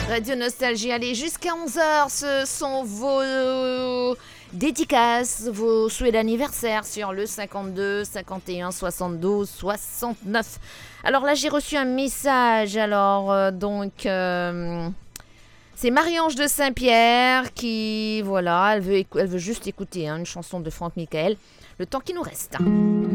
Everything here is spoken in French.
Radio Nostalgie, allez, jusqu'à 11h, ce sont vos dédicaces, vos souhaits d'anniversaire sur le 52 51 72 69. Alors là, j'ai reçu un message, c'est Marie-Ange de Saint-Pierre qui, voilà, elle veut juste écouter une chanson de Franck Michael, le temps qui nous reste.